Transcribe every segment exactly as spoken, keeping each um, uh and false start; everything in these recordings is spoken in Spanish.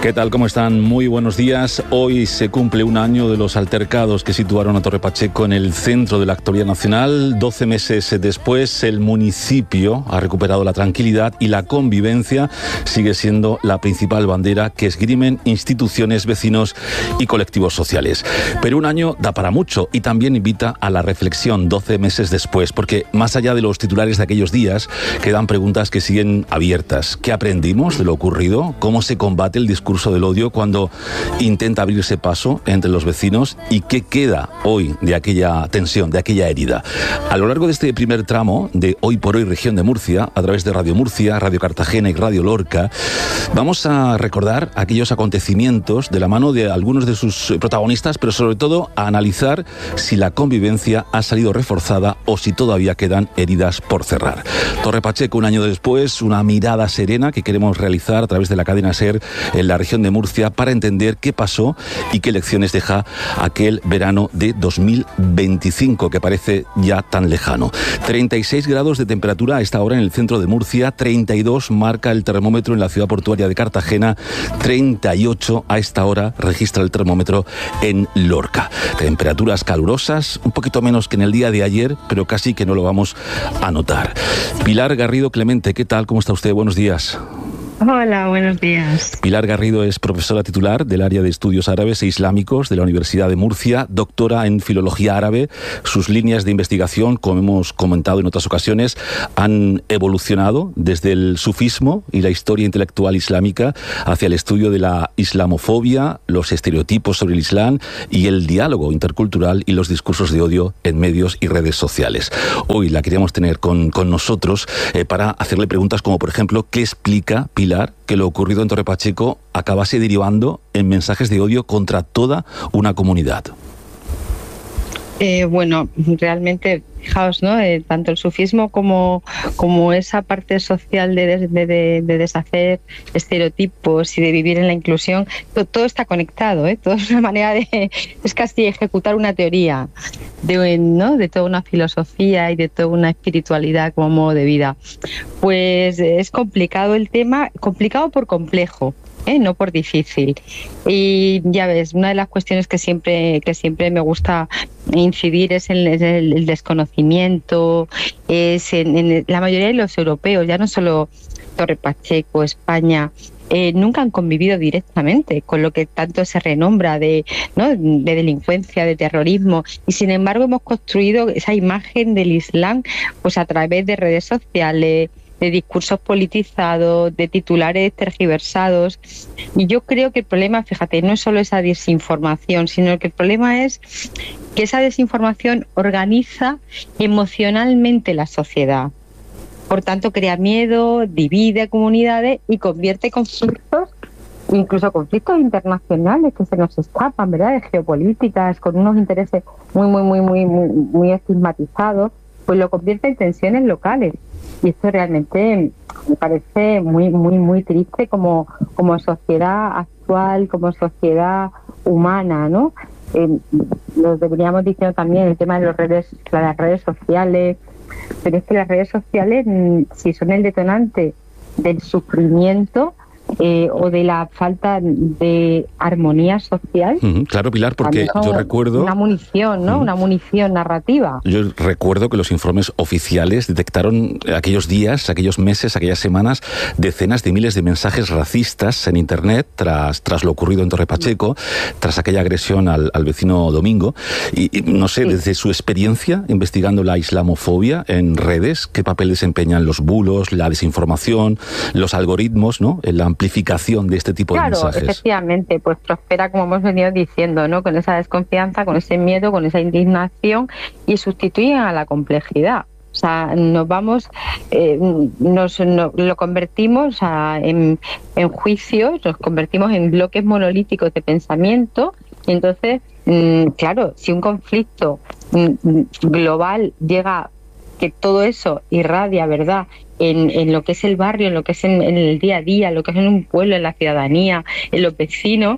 ¿Qué tal? ¿Cómo están? Muy buenos días. Hoy se cumple un año de los altercados que situaron a Torre Pacheco en el centro de la actualidad nacional. Doce meses después, el municipio ha recuperado la tranquilidad y la convivencia sigue siendo la principal bandera que esgrimen instituciones, vecinos y colectivos sociales. Pero un año da para mucho y también invita a la reflexión doce meses después, porque más allá de los titulares de aquellos días, quedan preguntas que siguen abiertas. ¿Qué aprendimos de lo ocurrido? ¿Cómo se combate el discurso del odio cuando intenta abrirse paso entre los vecinos? ¿Y qué queda hoy de aquella tensión, de aquella herida? A lo largo de este primer tramo de Hoy por Hoy Región de Murcia, a través de Radio Murcia, Radio Cartagena y Radio Lorca, vamos a recordar aquellos acontecimientos de la mano de algunos de sus protagonistas, pero sobre todo a analizar si la convivencia ha salido reforzada o si todavía quedan heridas por cerrar. Torre Pacheco, un año después, una mirada serena que queremos realizar a través de la cadena SER en la región de Murcia para entender qué pasó y qué lecciones deja aquel verano de dos mil veinticinco que parece ya tan lejano. treinta y seis grados de temperatura a esta hora en el centro de Murcia, treinta y dos marca el termómetro en la ciudad portuaria de Cartagena, treinta y ocho a esta hora registra el termómetro en Lorca. Temperaturas calurosas, un poquito menos que en el día de ayer, pero casi que no lo vamos a notar. Pilar Garrido Clemente, ¿qué tal? ¿Cómo está usted? Buenos días. Hola, buenos días. Pilar Garrido es profesora titular del área de estudios árabes e islámicos de la Universidad de Murcia, doctora en filología árabe. Sus líneas de investigación, como hemos comentado en otras ocasiones, han evolucionado desde el sufismo y la historia intelectual islámica hacia el estudio de la islamofobia, los estereotipos sobre el Islam y el diálogo intercultural y los discursos de odio en medios y redes sociales. Hoy la queríamos tener con, con nosotros eh, para hacerle preguntas como, por ejemplo, ¿qué explica Pilar que lo ocurrido en Torre Pacheco acabase derivando en mensajes de odio contra toda una comunidad? Eh, bueno, realmente, fijaos, ¿no? Eh, tanto el sufismo como, como esa parte social de, de, de, de deshacer estereotipos y de vivir en la inclusión, todo, todo está conectado, ¿eh? Todo es una manera de, es casi ejecutar una teoría de, ¿no? de toda una filosofía y de toda una espiritualidad como modo de vida. Pues es complicado el tema, complicado por complejo. ¿Eh? No por difícil. Y ya ves, una de las cuestiones que siempre que siempre me gusta incidir es en el, el desconocimiento, es en, en la mayoría de los europeos, ya no solo Torre Pacheco, España, eh, nunca han convivido directamente con lo que tanto se renombra de, ¿no? de delincuencia, de terrorismo, y sin embargo hemos construido esa imagen del Islam pues a través de redes sociales, de discursos politizados, de titulares tergiversados. Y yo creo que el problema, fíjate, no es solo esa desinformación, sino que el problema es que esa desinformación organiza emocionalmente la sociedad. Por tanto, crea miedo, divide comunidades y convierte conflictos, incluso conflictos internacionales que se nos escapan, ¿verdad?, de geopolíticas, con unos intereses muy, muy, muy, muy, muy, muy estigmatizados, pues lo convierte en tensiones locales. Y esto realmente me parece muy, muy, muy triste como, como sociedad actual, como sociedad humana, ¿no? Eh, lo deberíamos diciendo también el tema de las redes, las redes sociales, pero es que las redes sociales, si son el detonante del sufrimiento, Eh, o de la falta de armonía social. Uh-huh. Claro, Pilar, porque yo recuerdo... Una munición, ¿no? Uh-huh. Una munición narrativa. Yo recuerdo que los informes oficiales detectaron aquellos días, aquellos meses, aquellas semanas, decenas de miles de mensajes racistas en Internet tras, tras lo ocurrido en Torre Pacheco, uh-huh. tras aquella agresión al, al vecino Domingo. Y, y no sé, sí. desde su experiencia investigando la islamofobia en redes, ¿qué papel desempeñan los bulos, la desinformación, los algoritmos, ¿no? La amplificación de este tipo claro, de mensajes? Claro, efectivamente, pues prospera, como hemos venido diciendo, ¿no? Con esa desconfianza, con ese miedo, con esa indignación, y sustituyen a la complejidad. O sea, nos vamos, eh, nos, nos lo convertimos a, en, en juicios, nos convertimos en bloques monolíticos de pensamiento, y entonces, mmm, claro, si un conflicto mmm, global llega, que todo eso irradia, ¿verdad?, En, en lo que es el barrio, en lo que es en, en el día a día, en lo que es en un pueblo, en la ciudadanía, en los vecinos,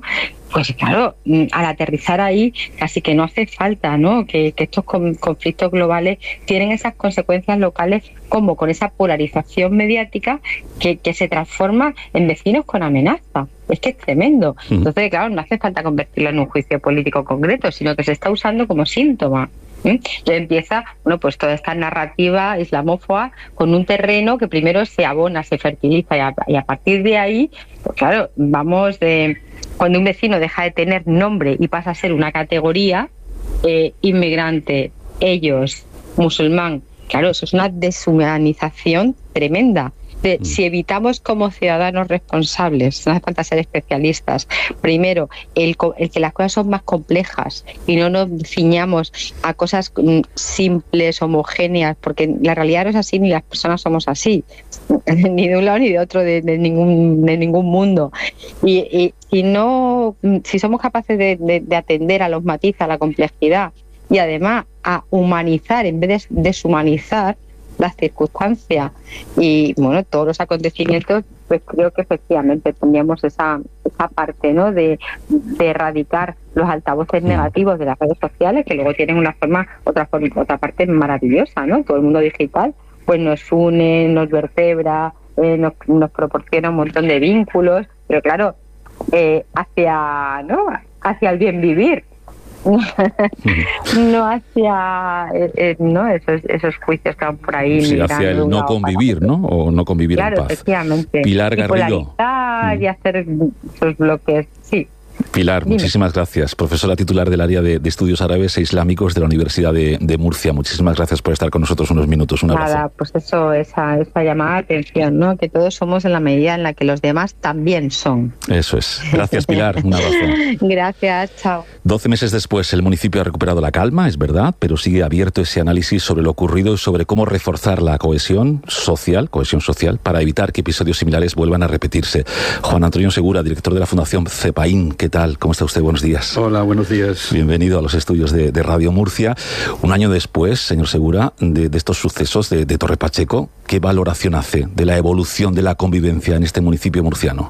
pues claro, al aterrizar ahí casi que no hace falta, ¿no? Que, que estos conflictos globales tienen esas consecuencias locales, como con esa polarización mediática que, que se transforma en vecinos con amenaza. Es que es tremendo. Entonces, claro, no hace falta convertirlo en un juicio político concreto, sino que se está usando como síntoma. ¿Mm? Y empieza, bueno, pues toda esta narrativa islamófoba con un terreno que primero se abona, se fertiliza, y a, y a partir de ahí, pues claro, vamos de... Cuando un vecino deja de tener nombre y pasa a ser una categoría, eh, inmigrante, ellos, musulmán, claro, eso es una deshumanización tremenda. De, si evitamos como ciudadanos responsables, no hace falta ser especialistas, primero, el, el que las cosas son más complejas y no nos ciñamos a cosas simples, homogéneas, porque la realidad no es así, ni las personas somos así, ni de un lado ni de otro, de, de, ningún, de ningún mundo. Y, y, y no, si somos capaces de, de, de atender a los matices, a la complejidad, y además a humanizar en vez de deshumanizar las circunstancias y bueno, todos los acontecimientos, pues creo que efectivamente tendríamos esa, esa parte, ¿no? de, de erradicar los altavoces negativos de las redes sociales, que luego tienen una forma, otra forma, otra parte maravillosa, ¿no? Todo el mundo digital pues nos une, nos vertebra, eh, nos, nos proporciona un montón de vínculos, pero claro, eh, hacia, ¿no? hacia el bien vivir. No hacia eh, no esos esos juicios que van por ahí, sí, hacia el no convivir, ¿no? O no convivir claro, en paz. Efectivamente. Pilar y Garrido. Mm. Y hacer esos bloques, sí. Pilar, Dime. muchísimas gracias. Profesora titular del área de, de Estudios Árabes e Islámicos de la Universidad de, de Murcia. Muchísimas gracias por estar con nosotros unos minutos. Un abrazo. Nada, pues eso, esa, esa llamada de atención, ¿no? Que todos somos en la medida en la que los demás también son. Eso es. Gracias, Pilar. Un abrazo. Gracias, chao. Doce meses después, el municipio ha recuperado la calma, es verdad, pero sigue abierto ese análisis sobre lo ocurrido y sobre cómo reforzar la cohesión social, cohesión social, para evitar que episodios similares vuelvan a repetirse. Juan Antonio Segura, director de la Fundación CEPAIN, ¿qué tal? ¿Cómo está usted? Buenos días. Hola, buenos días. Bienvenido a los estudios de, de Radio Murcia. Un año después, señor Segura, de, de estos sucesos de, de Torre Pacheco, ¿qué valoración hace de la evolución de la convivencia en este municipio murciano?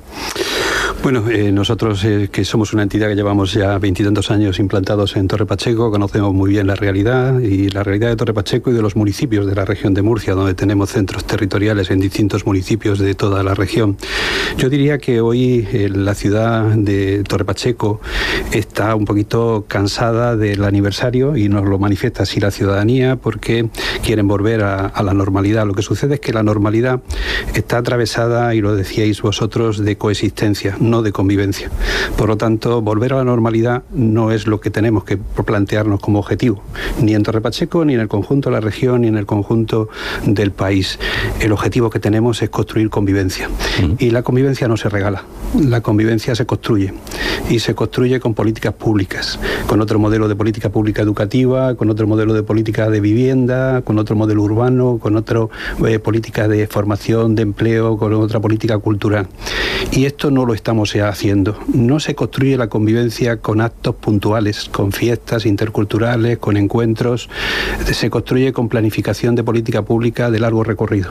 Bueno, eh, nosotros eh, que somos una entidad que llevamos ya veintitantos años implantados en Torre Pacheco, conocemos muy bien la realidad y la realidad de Torre Pacheco y de los municipios de la región de Murcia, donde tenemos centros territoriales en distintos municipios de toda la región. Yo diría que hoy eh, la ciudad de Torre Pacheco está un poquito cansada del aniversario y nos lo manifiesta así la ciudadanía porque quieren volver a, a la normalidad. Lo que sucede es que la normalidad está atravesada, y lo decíais vosotros, de coexistencia, no de convivencia. Por lo tanto, volver a la normalidad no es lo que tenemos que plantearnos como objetivo, ni en Torre Pacheco, ni en el conjunto de la región, ni en el conjunto del país. El objetivo que tenemos es construir convivencia. Uh-huh. Y la convivencia no se regala, la convivencia se construye. Y se construye con políticas públicas, con otro modelo de política pública educativa, con otro modelo de política de vivienda, con otro modelo urbano, con otra eh, política de formación, de empleo, con otra política cultural. Y esto no lo estamos haciendo. No se construye la convivencia con actos puntuales, con fiestas interculturales, con encuentros. Se construye con planificación de política pública de largo recorrido.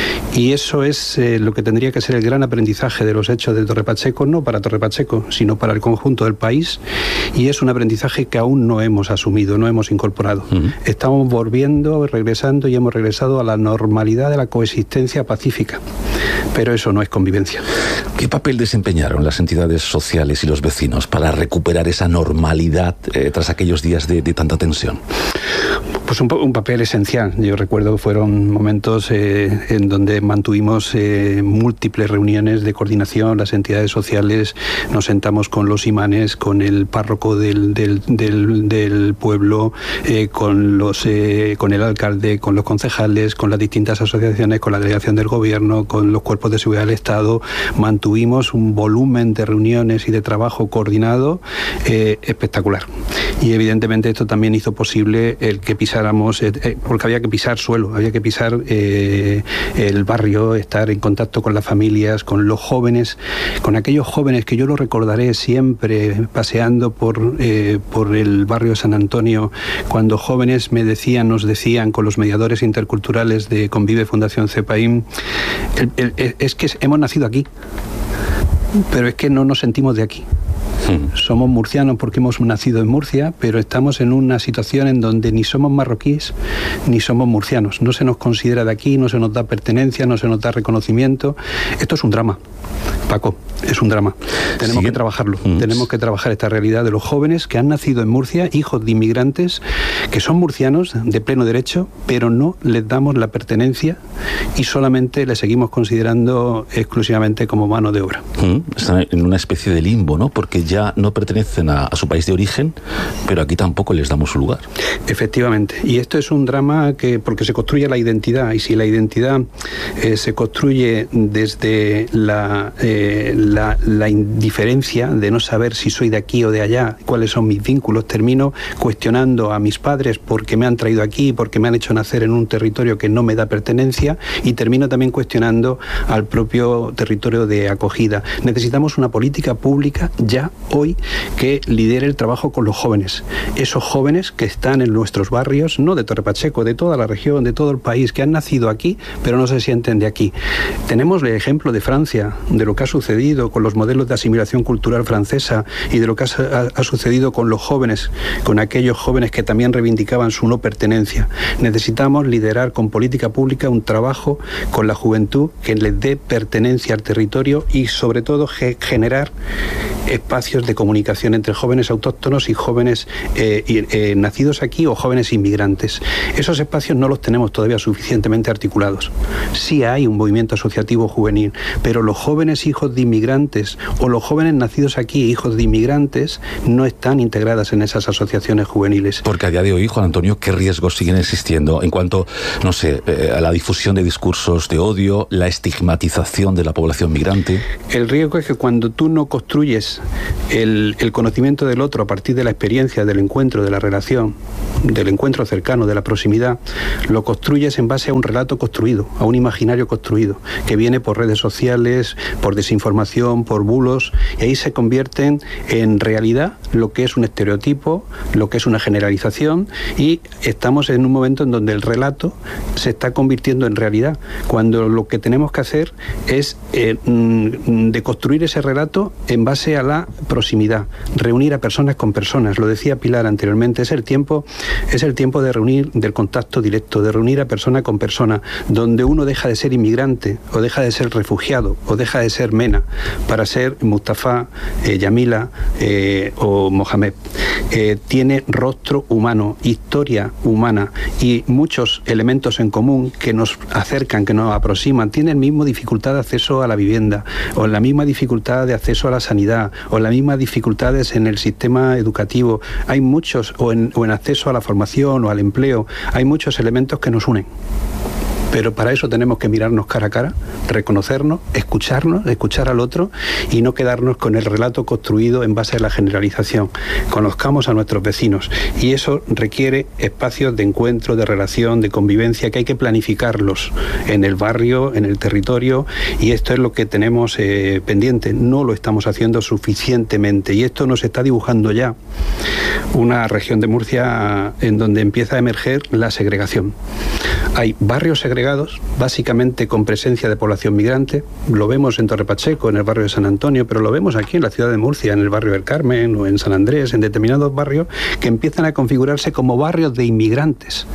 Y eso es eh, lo que tendría que ser el gran aprendizaje de los hechos de Torre Pacheco, no para Torre Pacheco, sino para el conjunto del país. Y es un aprendizaje que aún no hemos asumido, no hemos incorporado. Uh-huh. Estamos volviendo, regresando y hemos regresado a la normalidad de la coexistencia pacífica. Pero eso no es convivencia. ¿Qué papel desempeñaron las entidades sociales y los vecinos para recuperar esa normalidad eh, tras aquellos días de, de tanta tensión? Pues un, un papel esencial. Yo recuerdo que fueron momentos eh, en donde mantuvimos eh, múltiples reuniones de coordinación, las entidades sociales, nos sentamos con los imanes, con el párroco del, del, del, del pueblo, eh, con, los, eh, con el alcalde, con los concejales, con las distintas asociaciones, con la delegación del gobierno, con los cuerpos de seguridad del Estado. Mantuvimos un volumen de reuniones y de trabajo coordinado eh, espectacular. Y evidentemente esto también hizo posible el que pisáramos, eh, porque había que pisar suelo, había que pisar eh, el barrio, estar en contacto con las familias, con los jóvenes, con aquellos jóvenes que yo lo recordaré siempre paseando por, eh, por el barrio de San Antonio, cuando jóvenes me decían, nos decían con los mediadores interculturales de Convive Fundación CEPAIN, el, el, el, es que hemos nacido aquí, pero es que no nos sentimos de aquí. Mm. Somos murcianos porque hemos nacido en Murcia, pero estamos en una situación en donde ni somos marroquíes ni somos murcianos. No se nos considera de aquí, no se nos da pertenencia, no se nos da reconocimiento. Esto es un drama, Paco, es un drama. Tenemos ¿Sí? que trabajarlo. Mm. Tenemos que trabajar esta realidad de los jóvenes que han nacido en Murcia, hijos de inmigrantes, que son murcianos de pleno derecho, pero no les damos la pertenencia y solamente les seguimos considerando exclusivamente como mano de obra. Mm. Están en una especie de limbo, ¿no? Porque ya no pertenecen a, a su país de origen, pero aquí tampoco les damos su lugar. Efectivamente. Y esto es un drama que porque se construye la identidad, y si la identidad eh, se construye desde la, eh, la, la indiferencia de no saber si soy de aquí o de allá, cuáles son mis vínculos, termino cuestionando a mis padres porque me han traído aquí, porque me han hecho nacer en un territorio que no me da pertenencia, y termino también cuestionando al propio territorio de acogida. Necesitamos una política pública ya hoy que lidere el trabajo con los jóvenes. Esos jóvenes que están en nuestros barrios, no de Torre Pacheco, de toda la región, de todo el país, que han nacido aquí, pero no se sienten de aquí. Tenemos el ejemplo de Francia, de lo que ha sucedido con los modelos de asimilación cultural francesa y de lo que ha, ha sucedido con los jóvenes, con aquellos jóvenes que también reivindicaban su no pertenencia. Necesitamos liderar con política pública un trabajo con la juventud que les dé pertenencia al territorio y sobre todo ge- generar espacios de comunicación entre jóvenes autóctonos y jóvenes eh, eh, nacidos aquí o jóvenes inmigrantes. Esos espacios no los tenemos todavía suficientemente articulados. Sí hay un movimiento asociativo juvenil, pero los jóvenes hijos de inmigrantes o los jóvenes nacidos aquí, hijos de inmigrantes, no están integradas en esas asociaciones juveniles. Porque a día de hoy, Juan Antonio, ¿qué riesgos siguen existiendo en cuanto, no sé, eh, a la difusión de discursos de odio, la estigmatización de la población migrante? El riesgo es que cuando tú no construyes el, el conocimiento del otro a partir de la experiencia, del encuentro, de la relación, del encuentro cercano, de la proximidad, lo construyes en base a un relato construido, a un imaginario construido, que viene por redes sociales, por desinformación, por bulos, y ahí se convierten en realidad lo que es un estereotipo, lo que es una generalización, y estamos en un momento en donde el relato se está convirtiendo en realidad, cuando lo que tenemos que hacer es eh, deconstruir ese relato en base a la proximidad, reunir a personas con personas. Lo decía Pilar anteriormente, es el tiempo, es el tiempo de reunir, del contacto directo, de reunir a persona con persona, donde uno deja de ser inmigrante, o deja de ser refugiado, o deja de ser Mena, para ser Mustafa, eh, Yamila eh, o Mohamed. Eh, tiene rostro humano, historia humana y muchos elementos en común que nos acercan, que nos aproximan. Tienen mismo dificultad de acceso a la vivienda, o la misma dificultad de acceso a la sanidad, o las mismas dificultades en el sistema educativo. Hay muchos, o en, o en acceso a la formación o al empleo, hay muchos elementos que nos unen. Pero para eso tenemos que mirarnos cara a cara, reconocernos, escucharnos, escuchar al otro y no quedarnos con el relato construido en base a la generalización. Conozcamos a nuestros vecinos y eso requiere espacios de encuentro, de relación, de convivencia, que hay que planificarlos en el barrio, en el territorio, y esto es lo que tenemos eh, pendiente. No lo estamos haciendo suficientemente y esto nos está dibujando ya una región de Murcia en donde empieza a emerger la segregación. Hay barrios segregados, básicamente con presencia de población migrante. Lo vemos en Torre Pacheco, en el barrio de San Antonio, pero lo vemos aquí en la ciudad de Murcia, en el barrio del Carmen o en San Andrés, en determinados barrios que empiezan a configurarse como barrios de inmigrantes.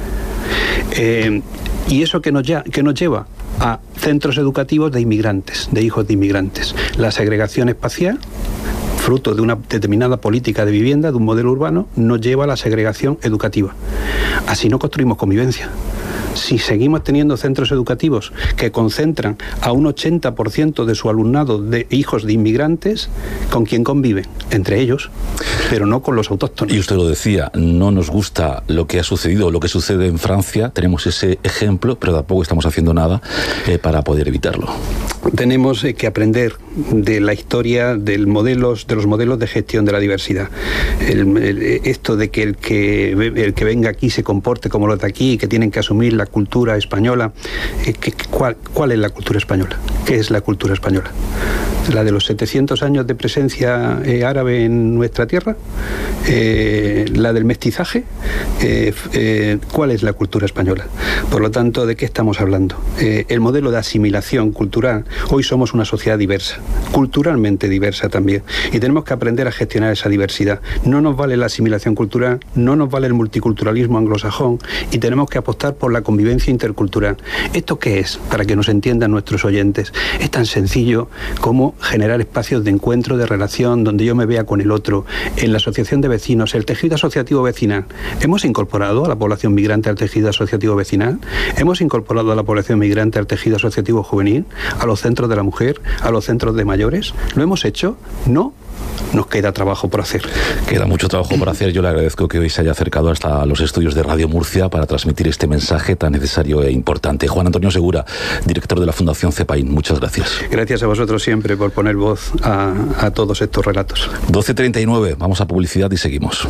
Eh, y eso que nos, ya, que nos lleva a centros educativos de inmigrantes, de hijos de inmigrantes. La segregación espacial, fruto de una determinada política de vivienda, de un modelo urbano, nos lleva a la segregación educativa. Así no construimos convivencia. Si seguimos teniendo centros educativos que concentran a un ochenta por ciento de su alumnado de hijos de inmigrantes, ¿con quién conviven? Entre ellos, pero no con los autóctonos. Y usted lo decía, no nos gusta lo que ha sucedido, lo que sucede en Francia, tenemos ese ejemplo, pero tampoco estamos haciendo nada eh, para poder evitarlo. Tenemos eh, que aprender de la historia del modelos, de los modelos de gestión de la diversidad. El, el, esto de que el, que el que venga aquí se comporte como los de aquí, que tienen que asumir la cultura española. Eh, que, ¿cuál, ¿Cuál es la cultura española? ¿Qué es la cultura española? la de los setecientos años de presencia eh, árabe en nuestra tierra, eh, la del mestizaje, eh, eh, ¿cuál es la cultura española? Por lo tanto, ¿de qué estamos hablando? Eh, el modelo de asimilación cultural. Hoy somos una sociedad diversa, culturalmente diversa también, y tenemos que aprender a gestionar esa diversidad. No nos vale la asimilación cultural, no nos vale el multiculturalismo anglosajón, y tenemos que apostar por la convivencia intercultural. ¿Esto qué es? Para que nos entiendan nuestros oyentes. Es tan sencillo como generar espacios de encuentro, de relación, donde yo me vea con el otro. En la asociación de vecinos, el tejido asociativo vecinal. ¿Hemos incorporado a la población migrante al tejido asociativo vecinal? ¿Hemos incorporado a la población migrante al tejido asociativo juvenil? ¿A los centros de la mujer? ¿A los centros de mayores? ¿Lo hemos hecho? No. Nos queda trabajo por hacer. Queda mucho trabajo por hacer. Yo le agradezco que hoy se haya acercado hasta los estudios de Radio Murcia para transmitir este mensaje tan necesario e importante. Juan Antonio Segura, director de la Fundación CEPAIN, muchas gracias. Gracias a vosotros siempre por poner voz a, a todos estos relatos. doce treinta y nueve, vamos a publicidad y seguimos.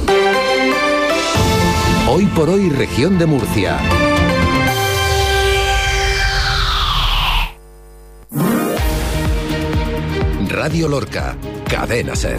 Hoy por hoy, región de Murcia. Radio Lorca, Cadena SER.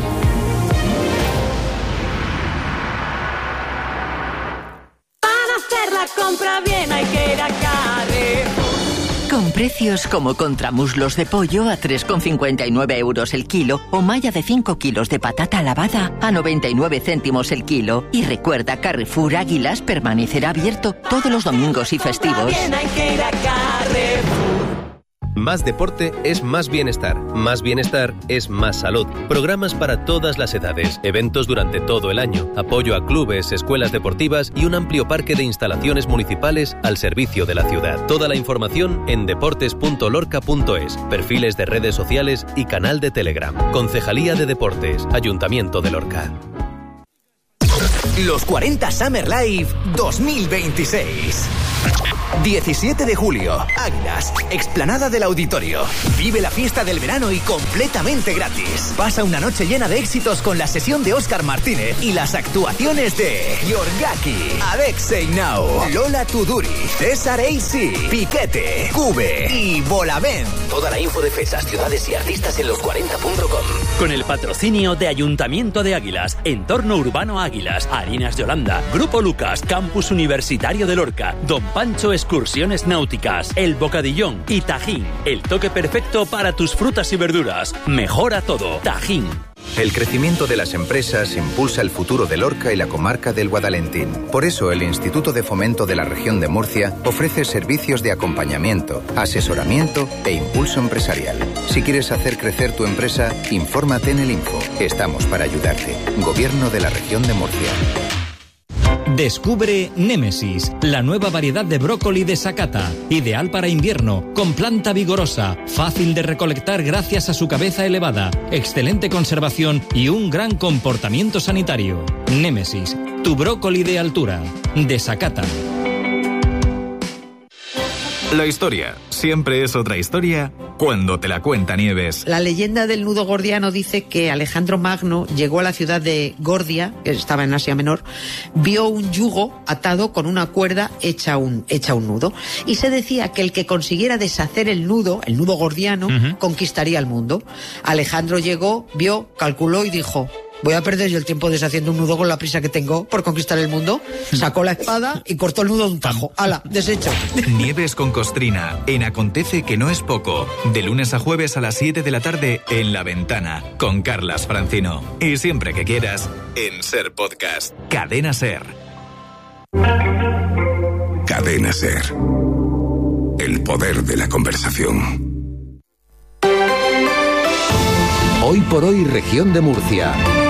Para hacer la compra bien hay que ir a Carrefour. Con precios como contramuslos de pollo a tres con cincuenta y nueve euros el kilo o malla de cinco kilos de patata lavada a noventa y nueve céntimos el kilo. Y recuerda, Carrefour Águilas permanecerá abierto todos los domingos y festivos. Bien hay que ir a Carrefour. Más deporte es más bienestar. Más bienestar es más salud. Programas para todas las edades, eventos durante todo el año, apoyo a clubes, escuelas deportivas y un amplio parque de instalaciones municipales al servicio de la ciudad. Toda la información en deportes punto lorca punto es, perfiles de redes sociales y canal de Telegram. Concejalía de Deportes, Ayuntamiento de Lorca. Los cuarenta Summer Live dos mil veintiséis. diecisiete de julio, Águilas, explanada del Auditorio. Vive la fiesta del verano y completamente gratis. Pasa una noche llena de éxitos con la sesión de Óscar Martínez y las actuaciones de Yorgaki, Alexei Now, Lola Tuduri, César A C, Piquete, Cube y Bolavent. Toda la info de fechas, ciudades y artistas en los cuarenta punto com. Con el patrocinio de Ayuntamiento de Águilas, Entorno Urbano Águilas, Harinas de Holanda, Grupo Lucas, Campus Universitario de Lorca, Don Pancho Excursiones Náuticas, El Bocadillón y Tajín. El toque perfecto para tus frutas y verduras. Mejora todo. Tajín. El crecimiento de las empresas impulsa el futuro de Lorca y la comarca del Guadalentín. Por eso, el Instituto de Fomento de la Región de Murcia ofrece servicios de acompañamiento, asesoramiento e impulso empresarial. Si quieres hacer crecer tu empresa, infórmate en el Info. Estamos para ayudarte. Gobierno de la Región de Murcia. Descubre Némesis, la nueva variedad de brócoli de Sakata, ideal para invierno, con planta vigorosa, fácil de recolectar gracias a su cabeza elevada, excelente conservación y un gran comportamiento sanitario. Némesis, tu brócoli de altura, de Sakata. La historia siempre es otra historia cuando te la cuenta Nieves. La leyenda del nudo gordiano dice que Alejandro Magno llegó a la ciudad de Gordia, que estaba en Asia Menor, vio un yugo atado con una cuerda hecha un, hecha un nudo. Y se decía que el que consiguiera deshacer el nudo, el nudo gordiano, uh-huh. conquistaría el mundo. Alejandro llegó, vio, calculó y dijo: voy a perder yo el tiempo deshaciendo un nudo con la prisa que tengo por conquistar el mundo. Sacó la espada y cortó el nudo de un tajo. ¡Hala! Deshecho. Nieves con Costrina, en Acontece que no es poco. De lunes a jueves a las siete de la tarde en La Ventana, con Carlas Francino. Y siempre que quieras, en Ser Podcast. Cadena Ser. Cadena Ser. El poder de la conversación. Hoy por hoy, región de Murcia.